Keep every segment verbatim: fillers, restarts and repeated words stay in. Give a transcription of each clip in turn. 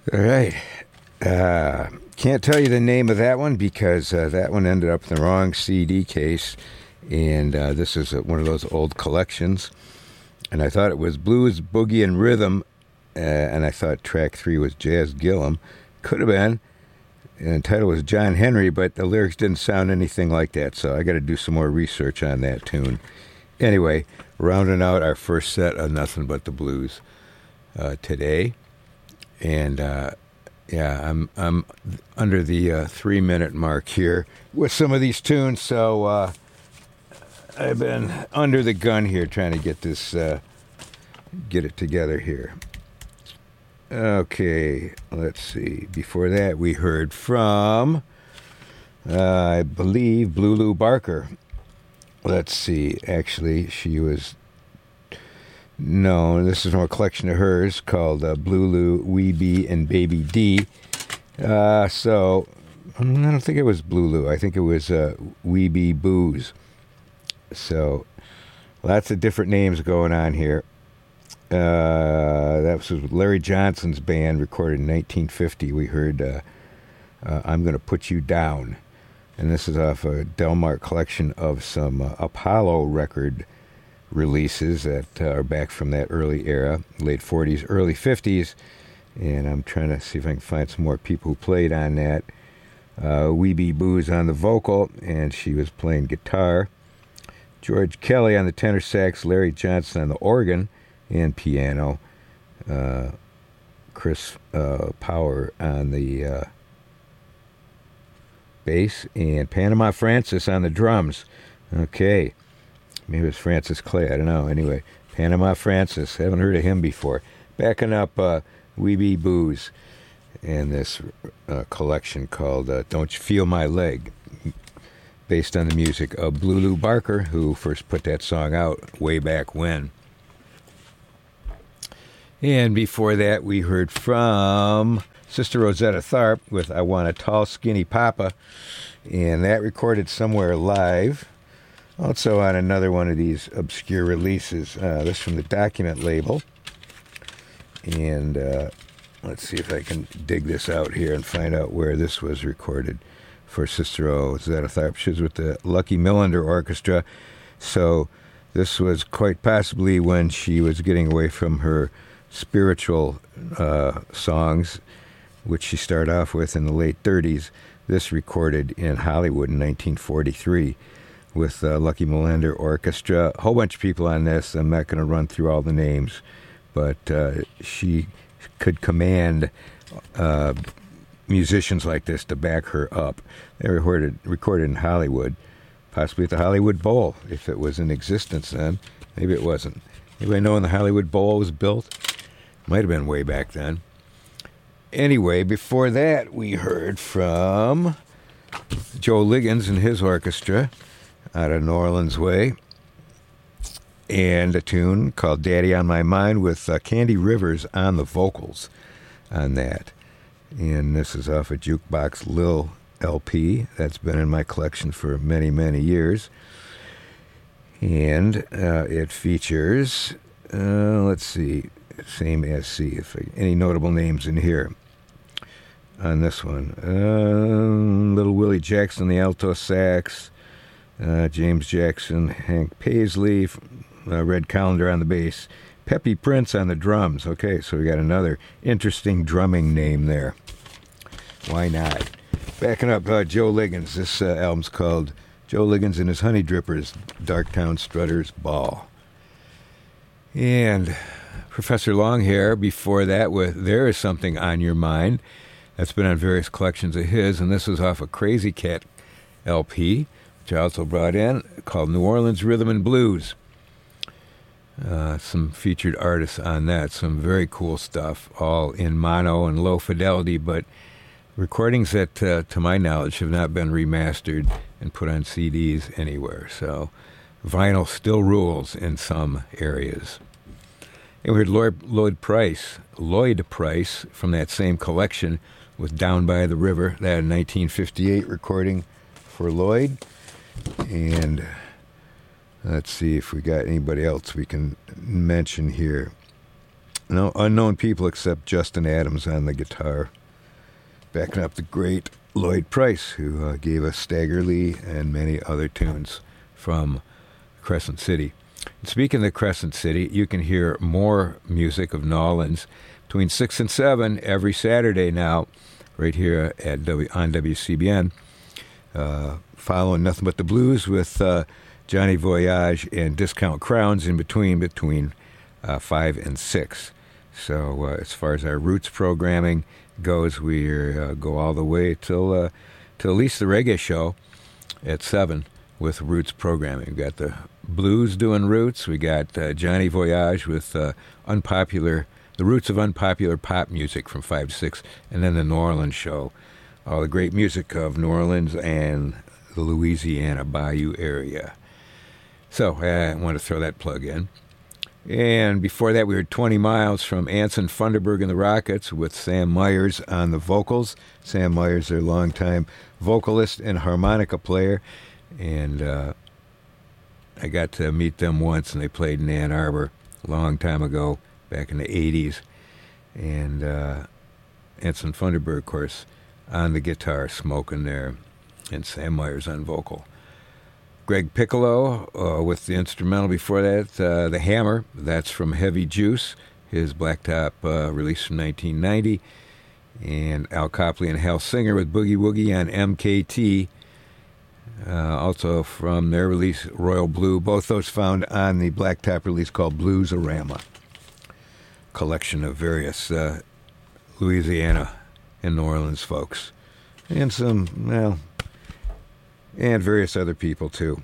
All right. Uh, can't tell you the name of that one because uh, that one ended up in the wrong C D case. And uh, this is one of those old collections. And I thought it was Blues, Boogie, and Rhythm. Uh, and I thought track three was Jazz Gillum. Could have been. And the title was John Henry, but the lyrics didn't sound anything like that. So I got to do some more research on that tune. Anyway, rounding out our first set of Nothing But the Blues uh, today. And uh, yeah, I'm I'm under the uh, three minute mark here with some of these tunes. So uh, I've been under the gun here trying to get this, uh, get it together here. Okay, let's see. Before that, we heard from, uh, I believe, Blue Lou Barker. Let's see. Actually, she was... No, this is from a collection of hers called uh, Blue Lou, Wee Bee, and Baby D. Uh, so, I don't think it was Blue Lou. I think it was uh, Wee Bee Booze. So, lots of different names going on here. Uh, that was with Larry Johnson's band, recorded in nineteen fifty. We heard uh, uh, I'm Gonna Put You Down. And this is off a Delmar collection of some uh, Apollo record releases that uh, are back from that early era, late forties, early fifties. And I'm trying to see if I can find some more people who played on that. Uh, Wee Bee Booze on the vocal, and she was playing guitar. George Kelly on the tenor sax, Larry Johnson on the organ and piano, uh, Chris uh, Power on the uh, bass, and Panama Francis on the drums. Okay, maybe it was Francis Clay, I don't know. Anyway, Panama Francis, haven't heard of him before. Backing up uh, Wee Bee Booze and this uh, collection called uh, Don't You Feel My Leg, based on the music of Blue Lou Barker, who first put that song out way back when. And before that, we heard from Sister Rosetta Tharpe with I Want a Tall, Skinny Papa. And that recorded somewhere live. Also on another one of these obscure releases. Uh, this from the Document label. And uh, let's see if I can dig this out here and find out where this was recorded for Sister Rosetta Tharpe. She was with the Lucky Millinder Orchestra. So this was quite possibly when she was getting away from her spiritual uh, songs, which she started off with in the late thirties. This recorded in Hollywood in nineteen forty-three with uh, Lucky Millinder Orchestra. A whole bunch of people on this. I'm not going to run through all the names, but uh, she could command uh, musicians like this to back her up. They recorded, recorded in Hollywood, possibly at the Hollywood Bowl, if it was in existence then. Maybe it wasn't. Anybody know when the Hollywood Bowl was built? Might have been way back then. Anyway, before that, we heard from Joe Liggins and his orchestra out of New Orleans way, and a tune called Daddy on My Mind with uh, Candy Rivers on the vocals on that. And this is off a Jukebox Lil L P that's been in my collection for many, many years. And uh, it features, uh, let's see, same as C, if I, any notable names in here on this one. Uh, Little Willie Jackson, the alto sax, uh, James Jackson, Hank Paisley, uh, Red Callender on the bass, Peppy Prince on the drums. Okay, so we got another interesting drumming name there. Why not? Backing up uh, Joe Liggins. This uh, album's called Joe Liggins and His Honey Drippers, Darktown Strutters Ball. And Professor Longhair before that with There Is Something on Your Mind. That's been on various collections of his, and this is off a Crazy Cat L P, which I also brought in, called New Orleans Rhythm and Blues. Uh, some featured artists on that, some very cool stuff, all in mono and low fidelity, but recordings that, uh, to my knowledge, have not been remastered and put on C Ds anywhere. So vinyl still rules in some areas. And we heard Lloyd, Lloyd Price, Lloyd Price from that same collection with Down by the River, that in nineteen fifty-eight recording for Lloyd. And let's see if we got anybody else we can mention here. no unknown people except Justin Adams on the guitar. Backing up the great Lloyd Price, who uh, gave us Stagger Lee and many other tunes from Crescent City. And speaking of Crescent City, you can hear more music of Nolans between six and seven every Saturday now, right here at w, on W C B N. Uh, following Nothing But the Blues with uh, Johnny Voyage and Discount Crowns in between, between uh, five and six. So uh, as far as our roots programming goes, we uh, go all the way till uh, till at least the reggae show at seven with roots programming. We've got the blues doing roots. We got uh, Johnny Voyage with uh, unpopular, the roots of unpopular pop music from five to six, and then the New Orleans show. All the great music of New Orleans and the Louisiana Bayou area. So I want to throw that plug in. And before that, we heard twenty miles from Anson Funderburg and the Rockets with Sam Myers on the vocals. Sam Myers, their longtime vocalist and harmonica player. And uh, I got to meet them once, and they played in Ann Arbor a long time ago, back in the eighties. And uh, Anson Funderburg, of course, on the guitar, smoking there, and Sam Myers on vocal. Greg Piccolo uh, with the instrumental before that, uh, The Hammer, that's from Heavy Juice, his Blacktop uh, release from nineteen ninety, and Al Copley and Hal Singer with Boogie Woogie on M K T, uh, also from their release, Royal Blue, both those found on the Blacktop release called Blues-orama, collection of various uh, Louisiana and New Orleans folks, and some, well, and various other people, too.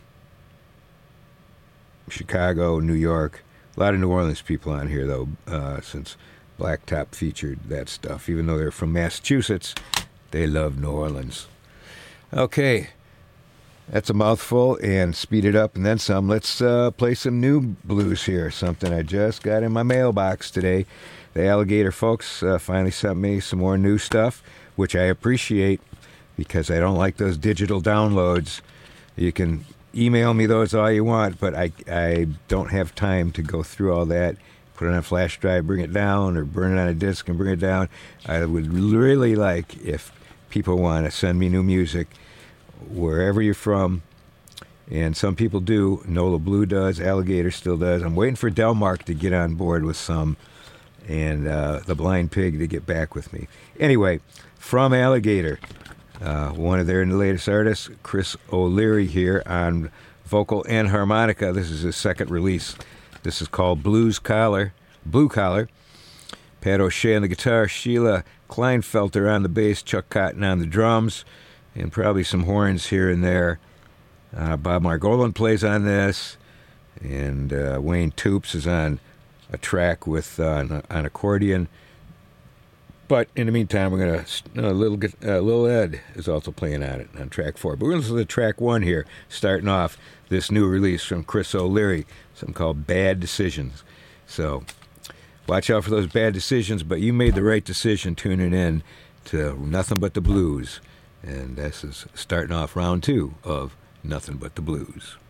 Chicago, New York. A lot of New Orleans people on here, though, uh, since Blacktop featured that stuff. Even though they're from Massachusetts, they love New Orleans. Okay, that's a mouthful, and speed it up and then some. Let's uh, play some new blues here, something I just got in my mailbox today. The Alligator folks uh, finally sent me some more new stuff, which I appreciate, because I don't like those digital downloads. You can email me those all you want, but I I don't have time to go through all that, put it on a flash drive, bring it down, or burn it on a disc and bring it down. I would really like if people want to send me new music, wherever you're from, and some people do. Nola Blue does, Alligator still does. I'm waiting for Delmark to get on board with some, and uh, the Blind Pig to get back with me. Anyway, from Alligator, Uh, one of their latest artists, Chris O'Leary, here on vocal and harmonica. This is his second release. This is called Blues Collar, Blue Collar. Pat O'Shea on the guitar, Sheila Kleinfelter on the bass, Chuck Cotton on the drums, and probably some horns here and there. Uh, Bob Margolin plays on this, and uh, Wayne Toops is on a track with uh, an, an accordion. But in the meantime, we're going to, uh, little uh, Lil Ed is also playing on it on track four. But we're going to listen to track one here, starting off this new release from Chris O'Leary, something called Bad Decisions. So watch out for those bad decisions, but you made the right decision tuning in to Nothing But the Blues. And this is starting off round two of Nothing But the Blues.